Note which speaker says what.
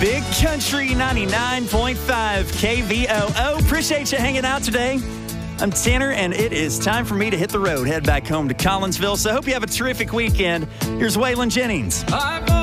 Speaker 1: Big Country 99.5 KVOO. Appreciate you hanging out today. I'm Tanner, and it is time for me to hit the road, head back home to Collinsville. So I hope you have a terrific weekend. Here's Waylon Jennings.